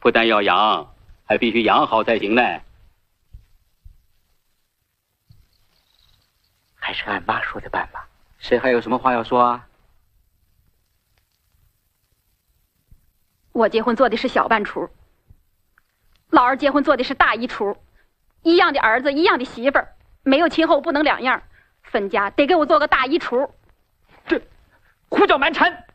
不但要养，还必须养好才行呢。 还是按妈说的办吧。谁还有什么话要说啊？ 我结婚做的是小半出，老二结婚做的是大一出，一样的儿子，一样的媳妇儿，没有亲后不能两样，分家得给我做个大一出。 这胡搅蛮缠！